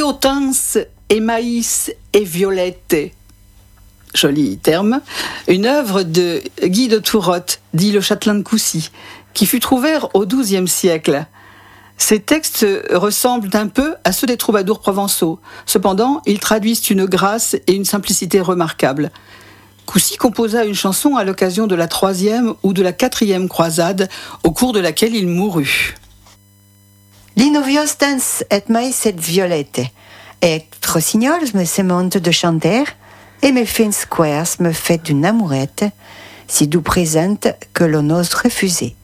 Iotens et maïs et violette. Joli terme. Une œuvre de Guy de Tourotte, dit le châtelain de Coucy, qui fut ouvert au XIIe siècle. Ces textes ressemblent un peu à ceux des troubadours provençaux. Cependant, ils traduisent une grâce et une simplicité remarquables. Coucy composa une chanson à l'occasion de la 3e ou de la 4e croisade, au cours de laquelle il mourut. L'inoviostens et maïs et violette. Et rossignols me se monte de chanter, et mes fins squares me fait d'une amourette, si doux présente que l'on ose refuser.